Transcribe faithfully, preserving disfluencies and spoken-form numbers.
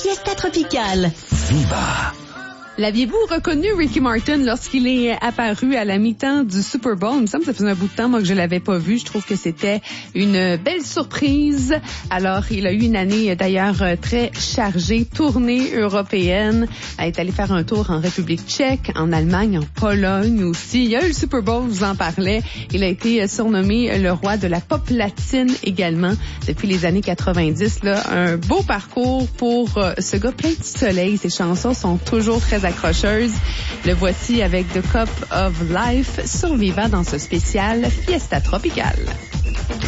Fiesta Tropicale. Viva! L'aviez-vous reconnu Ricky Martin lorsqu'il est apparu à la mi-temps du Super Bowl? Il me semble que ça faisait un bout de temps, moi, que je l'avais pas vu. Je trouve que c'était une belle surprise. Alors, il a eu une année, d'ailleurs, très chargée, tournée européenne. Il est allé faire un tour en République tchèque, en Allemagne, en Pologne aussi. Il y a eu le Super Bowl, je vous en parlais. Il a été surnommé le roi de la pop latine également depuis les années quatre-vingt-dix. Là, un beau parcours pour ce gars plein de soleil. Ses chansons sont toujours très accrocheuse. Le voici avec The Cup of Life sur Viva dans ce spécial Fiesta Tropicale.